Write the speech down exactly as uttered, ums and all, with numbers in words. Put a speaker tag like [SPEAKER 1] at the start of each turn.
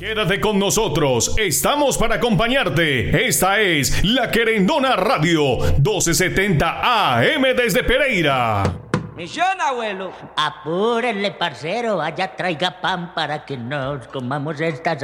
[SPEAKER 1] Quédate con nosotros, estamos para acompañarte. Esta es La Querendona Radio, doce setenta A M desde Pereira.
[SPEAKER 2] Misión, abuelo.
[SPEAKER 3] Apúrenle, parcero, allá traiga pan para que nos comamos estas